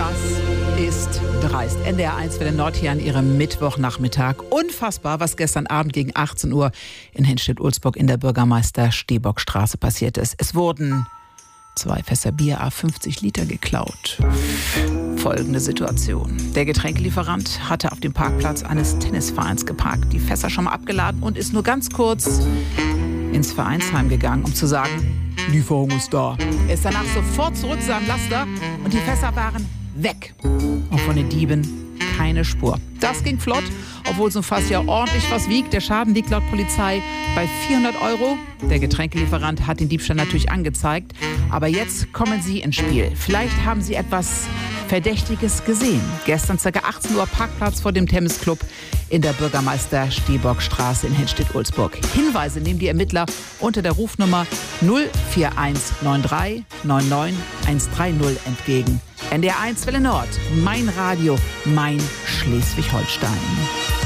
Das ist dreist. NDR 1 Welle Nord hier an ihrem Mittwochnachmittag. Unfassbar, was gestern Abend gegen 18 Uhr in Henstedt-Ulzburg in der Bürgermeister-Stehbock-Straße passiert ist. Es wurden 2 Fässer Bier à 50 Liter geklaut. Folgende Situation. Der Getränkelieferant hatte auf dem Parkplatz eines Tennisvereins geparkt, die Fässer schon mal abgeladen und ist nur ganz kurz ins Vereinsheim gegangen, um zu sagen, Lieferung ist da. Er ist danach sofort zurück zu seinem Laster und die Fässer waren weg. Und von den Dieben keine Spur. Das ging flott, obwohl so ein Fass ja ordentlich was wiegt. Der Schaden liegt laut Polizei bei 400 €. Der Getränkelieferant hat den Diebstahl natürlich angezeigt. Aber jetzt kommen Sie ins Spiel. Vielleicht haben Sie etwas Verdächtiges gesehen. Gestern ca. 18 Uhr Parkplatz vor dem Tennisclub in der Bürgermeister-Stehbock-Straße in Henstedt-Ulzburg. Hinweise nehmen die Ermittler unter der Rufnummer 04193 99 130 entgegen. NDR 1 Welle Nord, mein Radio, mein Schleswig-Holstein.